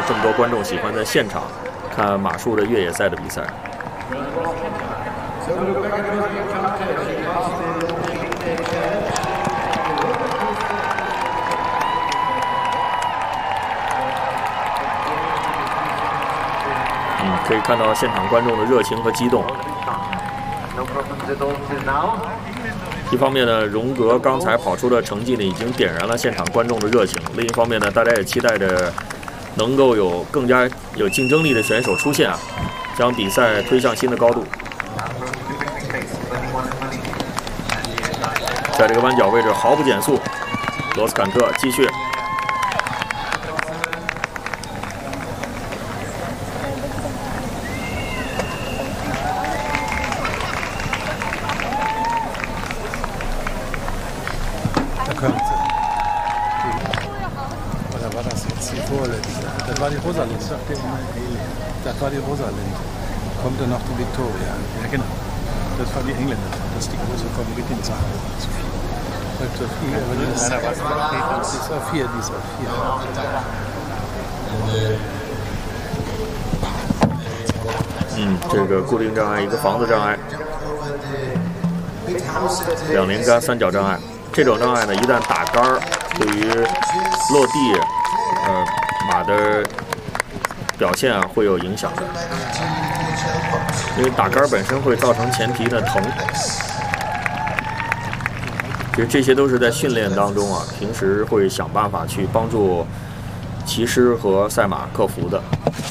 这么多观众喜欢在现场看马术的越野赛的比赛。可以看到现场观众的热情和激动。一方面呢，荣格刚才跑出的成绩呢，已经点燃了现场观众的热情；另一方面呢，大家也期待着能够有更加有竞争力的选手出现啊，将比赛推向新的高度。在这个弯角位置毫不减速，罗斯坎特继续。 Das war die Rosalind, sagt der immer Haley. Das war die Rosalind. Kommt dann noch die Victoria. Ja, genau. Das war die Engländerin. Das ist die große Favoritin Sache. Sophie, aber die ist auf 4, die ist auf 4。这个固定障碍，一个防子障碍，2连杆3角障碍。这种障碍呢，一旦打杆儿，对于落地，马的表现啊会有影响的，因为打杆本身会造成前蹄的疼。其实这些都是在训练当中啊，平时会想办法去帮助骑师和赛马克服的。